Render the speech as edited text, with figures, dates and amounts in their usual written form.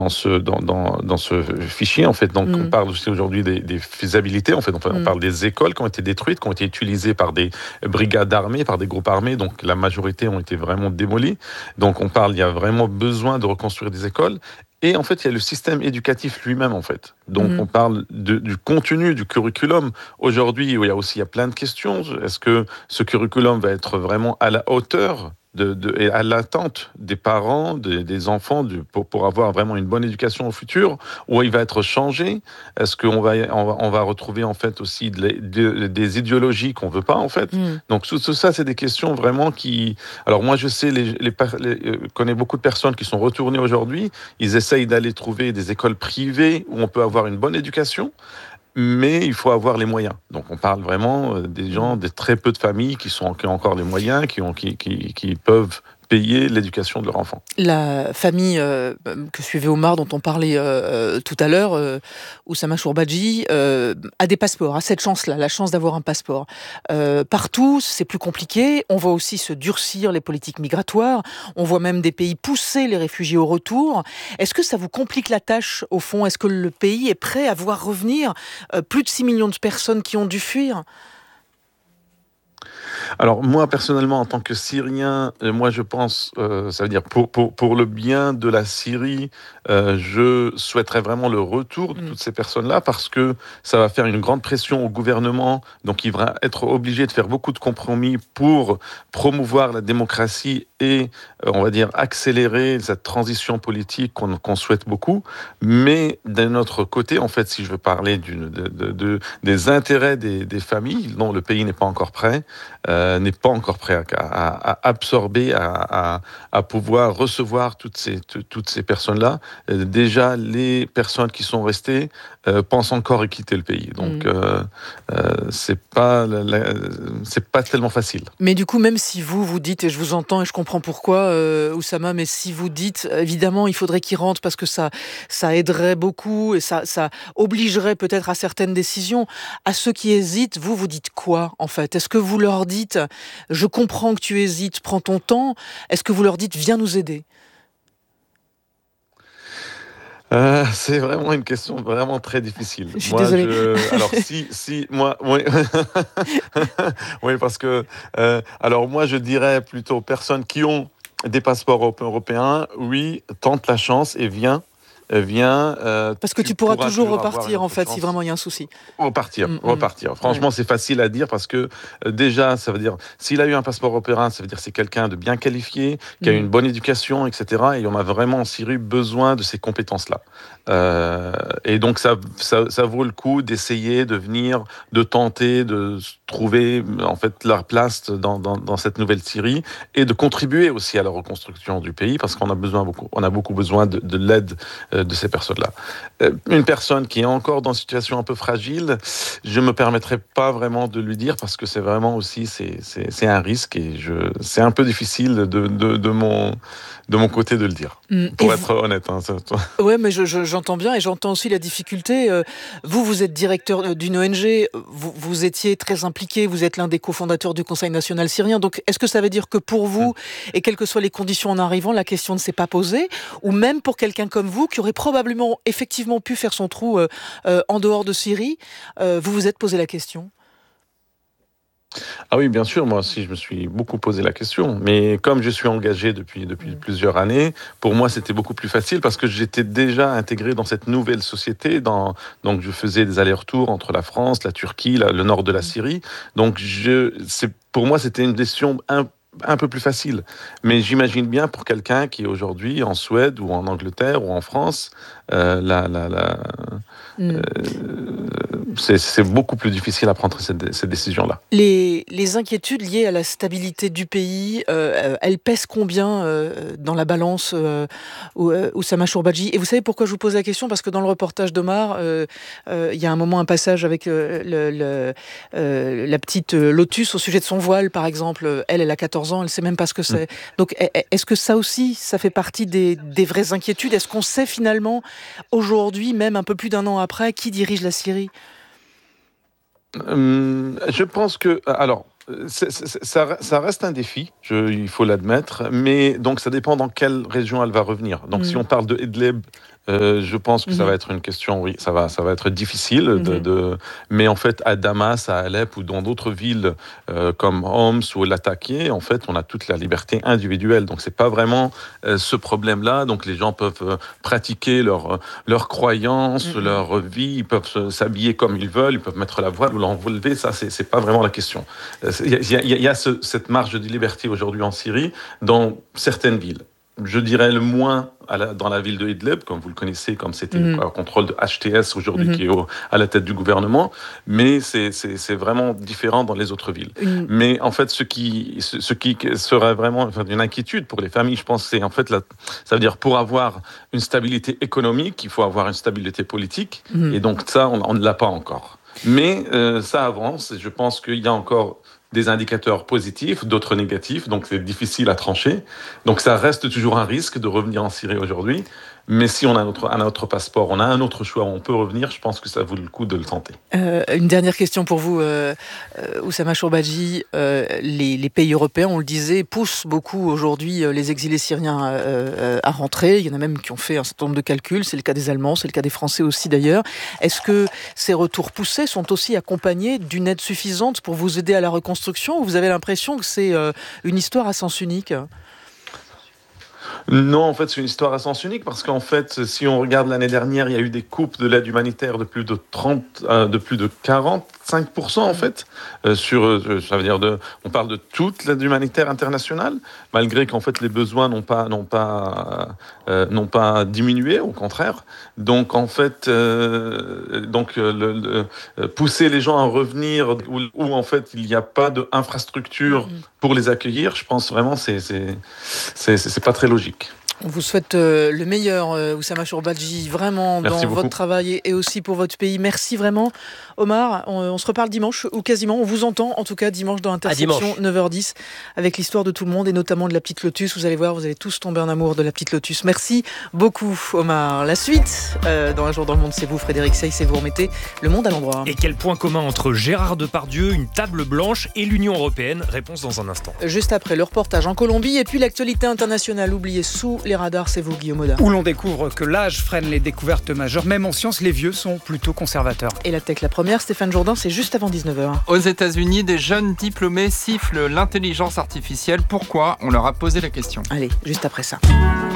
dans ce fichier, en fait. Donc, on parle aussi aujourd'hui des faisabilités. En fait, on parle des écoles qui ont été détruites, qui ont été utilisées par des brigades armées, par des groupes armés. Donc, la majorité ont été vraiment démolies. Donc, il y a vraiment besoin de reconstruire des écoles. Et en fait, il y a le système éducatif lui-même, en fait. Donc, on parle du contenu, du curriculum. Aujourd'hui, il y a plein de questions. Est-ce que ce curriculum va être vraiment à la hauteur et à l'attente des parents, des enfants, pour avoir vraiment une bonne éducation au futur, ou il va être changé? Est-ce on va retrouver en fait aussi des idéologies qu'on veut pas en fait? Donc tout ça, c'est des questions vraiment qui. Alors moi, je sais, connais beaucoup de personnes qui sont retournées aujourd'hui. Ils essayent d'aller trouver des écoles privées où on peut avoir une bonne éducation. Mais il faut avoir les moyens. Donc, on parle vraiment des gens, des très peu de familles qui ont encore les moyens, qui peuvent payer l'éducation de leur enfant. La famille que suivait Omar, dont on parlait tout à l'heure, Oussama Chourbadji, a des passeports, a cette chance-là, la chance d'avoir un passeport. Partout, c'est plus compliqué. On voit aussi se durcir les politiques migratoires. On voit même des pays pousser les réfugiés au retour. Est-ce que ça vous complique la tâche, au fond? Est-ce que le pays est prêt à voir revenir plus de 6 millions de personnes qui ont dû fuir? Alors moi personnellement en tant que Syrien, moi je pense, ça veut dire pour le bien de la Syrie, je souhaiterais vraiment le retour de toutes ces personnes-là parce que ça va faire une grande pression au gouvernement, donc il va être obligé de faire beaucoup de compromis pour promouvoir la démocratie et on va dire accélérer cette transition politique qu'on souhaite beaucoup. Mais d'un autre côté, en fait, si je veux parler des intérêts des familles, non, le pays n'est pas encore prêt. N'est pas encore prêt à absorber, à pouvoir recevoir toutes ces personnes-là. Déjà, les personnes qui sont restées pensent encore quitter le pays. Donc, c'est pas tellement facile. Mais du coup, même si vous dites, et je vous entends et je comprends pourquoi, Oussama, mais si vous dites, évidemment, il faudrait qu'ils rentrent parce que ça aiderait beaucoup et ça obligerait peut-être à certaines décisions. À ceux qui hésitent, vous dites quoi, en fait? Est-ce que vous leur dites, je comprends que tu hésites, prends ton temps? Est-ce que vous leur dites, viens nous aider? C'est vraiment une question vraiment très difficile. Je suis désolée. Alors si moi, oui, oui, parce que alors moi je dirais plutôt aux personnes qui ont des passeports européens, oui, tente la chance et viens. Parce que tu pourras toujours repartir, en fait, si vraiment il y a un souci. Repartir. Franchement, Ouais. c'est facile à dire parce que déjà, ça veut dire, s'il a eu un passeport européen, ça veut dire que c'est quelqu'un de bien qualifié, qui a une bonne éducation, etc. Et on a vraiment en Syrie besoin de ces compétences-là. Et donc, ça vaut le coup d'essayer de venir, de tenter de trouver en fait leur place dans cette nouvelle Syrie et de contribuer aussi à la reconstruction du pays parce qu'on a beaucoup besoin de l'aide de ces personnes-là. Une personne qui est encore dans une situation un peu fragile, je me permettrai pas vraiment de lui dire parce que c'est vraiment aussi c'est un risque et c'est un peu difficile de mon côté de le dire. Pour être honnête. Ouais, mais j'entends bien et j'entends aussi la difficulté. Vous êtes directeur d'une ONG, vous étiez très impliqué, vous êtes l'un des cofondateurs du Conseil national syrien. Donc, est-ce que ça veut dire que pour vous, et quelles que soient les conditions en arrivant, la question ne s'est pas posée? Ou même pour quelqu'un comme vous, qui aurait probablement effectivement pu faire son trou en dehors de Syrie, vous vous êtes posé la question? Ah oui, bien sûr, moi aussi, je me suis beaucoup posé la question. Mais comme je suis engagé depuis plusieurs années, pour moi, c'était beaucoup plus facile parce que j'étais déjà intégré dans cette nouvelle société. Donc, je faisais des allers-retours entre la France, la Turquie, le nord de la Syrie. Donc, pour moi, c'était une décision un peu plus facile. Mais j'imagine bien pour quelqu'un qui est aujourd'hui en Suède ou en Angleterre ou en France, c'est beaucoup plus difficile à prendre cette décision-là. Les inquiétudes liées à la stabilité du pays, elles pèsent combien dans la balance, Oussama Chourbadji? Et vous savez pourquoi je vous pose la question? Parce que dans le reportage d'Omar, il y a un moment, un passage avec la petite Lotus au sujet de son voile, par exemple. Elle a 14 ans, elle ne sait même pas ce que c'est. Donc, est-ce que ça aussi, ça fait partie des vraies inquiétudes? Est-ce qu'on sait finalement, aujourd'hui, même un peu plus d'un an après, qui dirige la Syrie? Je pense que, alors, ça reste un défi, il faut l'admettre, mais donc ça dépend dans quelle région elle va revenir. Donc si on parle de Idlib, Je pense que ça va être une question, oui, ça va être difficile. Mais en fait, à Damas, à Alep ou dans d'autres villes comme Homs ou Latakia, en fait, on a toute la liberté individuelle. Donc, c'est pas vraiment ce problème-là. Donc, les gens peuvent pratiquer leur croyance, leur vie. Ils peuvent s'habiller comme ils veulent. Ils peuvent mettre la voile ou l'enlever. Ça, c'est pas vraiment la question. Il y a cette marge de liberté aujourd'hui en Syrie dans certaines villes. Je dirais le moins dans la ville de Idlib, comme vous le connaissez, comme c'était le contrôle de HTS aujourd'hui qui est à la tête du gouvernement, mais c'est vraiment différent dans les autres villes. Mais en fait, ce qui serait vraiment une inquiétude pour les familles, je pense, c'est en fait, ça veut dire pour avoir une stabilité économique, il faut avoir une stabilité politique, et donc ça, on ne l'a pas encore. Mais ça avance, et je pense qu'il y a encore des indicateurs positifs, d'autres négatifs, donc c'est difficile à trancher. Donc ça reste toujours un risque de revenir en Syrie aujourd'hui, mais si on a un autre passeport, on a un autre choix, on peut revenir, je pense que ça vaut le coup de le tenter. Une dernière question pour vous, Oussama Shorbagy. Les pays européens, on le disait, poussent beaucoup aujourd'hui les exilés syriens à rentrer. Il y en a même qui ont fait un certain nombre de calculs. C'est le cas des Allemands, c'est le cas des Français aussi d'ailleurs. Est-ce que ces retours poussés sont aussi accompagnés d'une aide suffisante pour vous aider à la reconstruction, ou vous avez l'impression que c'est une histoire à sens unique ? Non, en fait, c'est une histoire à sens unique parce qu'en fait, si on regarde l'année dernière, il y a eu des coupes de l'aide humanitaire de plus de 45% en fait. Ça veut dire on parle de toute l'aide humanitaire internationale, malgré qu'en fait les besoins n'ont pas diminué, au contraire. Donc en fait, pousser les gens à revenir où en fait il n'y a pas d'infrastructure pour les accueillir, je pense vraiment c'est pas très logique. On vous souhaite le meilleur, Oussama Shorbagy, vraiment dans votre travail et aussi pour votre pays. Merci vraiment, Omar. On se reparle dimanche, ou quasiment. On vous entend, en tout cas, dimanche dans Interception, 9h10, avec l'histoire de tout le monde et notamment de la petite Lotus. Vous allez voir, vous allez tous tomber en amour de la petite Lotus. Merci beaucoup, Omar. La suite, dans Un jour dans le monde, c'est vous, Frédéric Seyss, et vous remettez le monde à l'endroit. Et quel point commun entre Gérard Depardieu, une table blanche et l'Union européenne ? Réponse dans un instant. Juste après le reportage en Colombie et puis l'actualité internationale oubliée sous les radars, c'est vous, Guillaume Audin. Où l'on découvre que l'âge freine les découvertes majeures. Même en sciences, les vieux sont plutôt conservateurs. Et la tech, la première, Stéphane Jourdain, c'est juste avant 19h. Aux États-Unis, des jeunes diplômés sifflent l'intelligence artificielle. Pourquoi ? On leur a posé la question. Allez, juste après ça.